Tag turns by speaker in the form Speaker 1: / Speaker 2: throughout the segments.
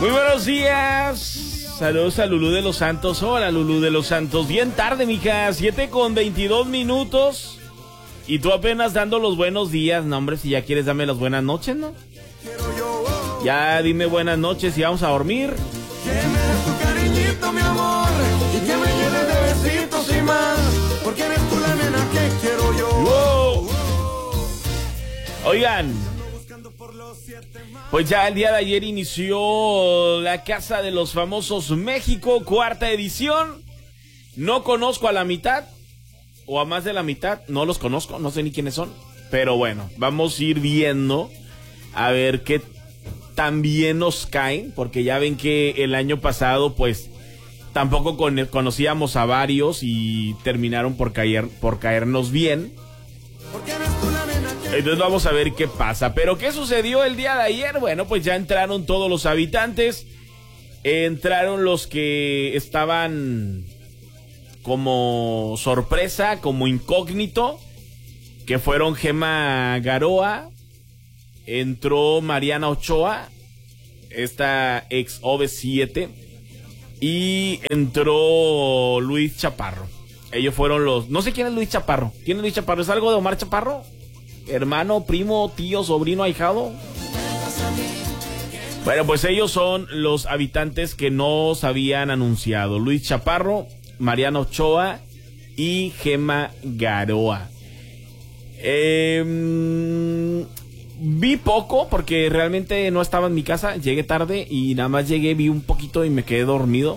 Speaker 1: Muy buenos días. Saludos a Lulú de los Santos. Hola, Lulú de los Santos. Bien tarde, mija. 7:22. Y tú apenas dando los buenos días. No, hombre, si ya quieres darme las buenas noches, ¿no? Ya dime buenas noches y vamos a dormir.
Speaker 2: Que me des tu cariñito, mi amor, y que me llenes de besitos y más, porque eres tú la nena que quiero yo.
Speaker 1: ¡Wow! Oigan, pues ya el día de ayer inició la Casa de los Famosos México, 4ª edición. No conozco a la mitad, o a más de la mitad, no los conozco, no sé ni quiénes son. Pero bueno, vamos a ir viendo a ver qué tan bien nos caen, porque ya ven que el año pasado pues tampoco conocíamos a varios y terminaron por caernos bien. Entonces vamos a ver qué pasa. Pero ¿qué sucedió el día de ayer? Bueno, pues ya entraron todos los habitantes. Entraron los que estaban como sorpresa, como incógnito, que fueron Gema Garoa. Entró Mariana Ochoa, esta ex OV7, y entró Luis Chaparro. Ellos fueron los... No sé quién es Luis Chaparro. ¿Quién es Luis Chaparro? ¿Es algo de Omar Chaparro? ¿Hermano, primo, tío, sobrino, ahijado? Bueno, pues ellos son los habitantes que nos habían anunciado. Luis Chaparro, Mariana Ochoa y Gema Garoa. Vi poco porque realmente no estaba en mi casa, llegué tarde y nada más llegué, vi un poquito y me quedé dormido.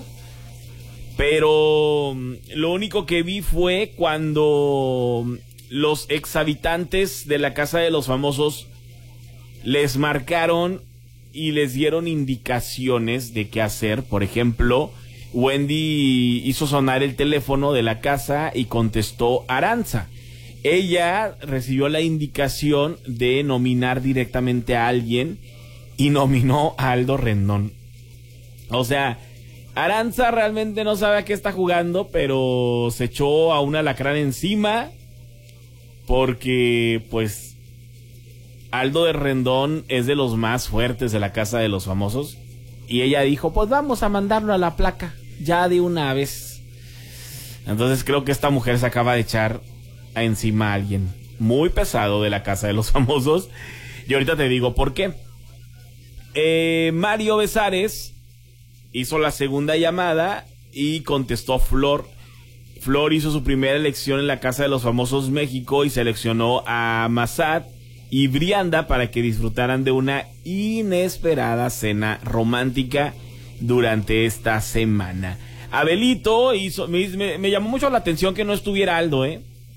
Speaker 1: Pero lo único que vi fue cuando los exhabitantes de la Casa de los Famosos les marcaron y les dieron indicaciones de qué hacer. Por ejemplo, Wendy hizo sonar el teléfono de la casa y contestó Aranza. Ella recibió la indicación de nominar directamente a alguien y nominó a Aldo Rendón. O sea, Aranza realmente no sabe a qué está jugando, pero se echó a un alacrán encima porque, pues, Aldo de Rendón es de los más fuertes de la Casa de los Famosos. Y ella dijo, pues vamos a mandarlo a la placa, ya de una vez. Entonces creo que esta mujer se acaba de echar encima a alguien muy pesado de la Casa de los Famosos. Y ahorita te digo por qué. Mario Besares hizo la segunda llamada y contestó Flor. Flor hizo su primera elección en la Casa de los Famosos México y seleccionó a Massad y Brianda para que disfrutaran de una inesperada cena romántica durante esta semana. Abelito hizo... Me llamó mucho la atención que no estuviera Aldo,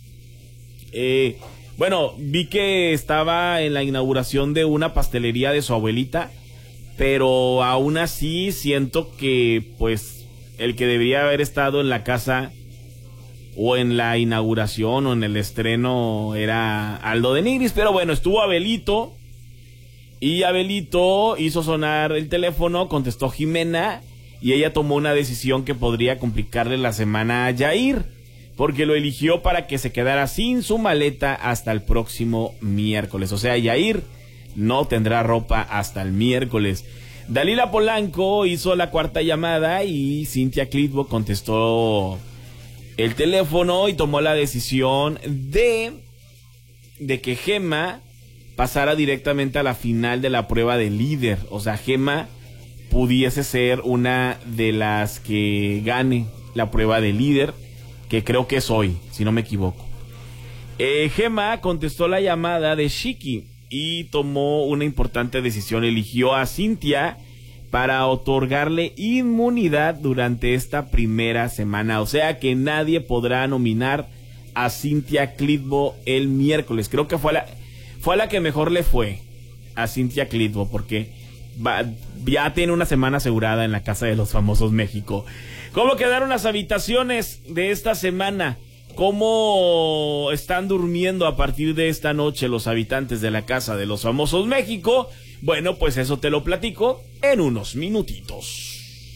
Speaker 1: bueno, vi que estaba en la inauguración de una pastelería de su abuelita, pero aún así siento que pues el que debería haber estado en la casa o en la inauguración o en el estreno era Aldo de Nigris. Pero bueno, estuvo Abelito y Abelito hizo sonar el teléfono, contestó Jimena y ella tomó una decisión que podría complicarle la semana a Yair, porque lo eligió para que se quedara sin su maleta hasta el próximo miércoles. O sea, Yair no tendrá ropa hasta el miércoles. Dalila Polanco hizo la 4ª llamada y Cynthia Clitbo contestó el teléfono y tomó la decisión de que Gema pasara directamente a la final de la prueba de líder. O sea, Gema pudiese ser una de las que gane la prueba de líder, que creo que es hoy, si no me equivoco. Gema contestó la llamada de Shiki y tomó una importante decisión. Eligió a Cynthia para otorgarle inmunidad durante esta primera semana. O sea que nadie podrá nominar a Cynthia Clitbo el miércoles. Creo que fue la que mejor le fue a Cynthia Clitbo, porque ya tiene una semana asegurada en la Casa de los Famosos México. ¿Cómo quedaron las habitaciones de esta semana? ¿Cómo están durmiendo a partir de esta noche los habitantes de la Casa de los Famosos México? Bueno, pues eso te lo platico en unos minutitos.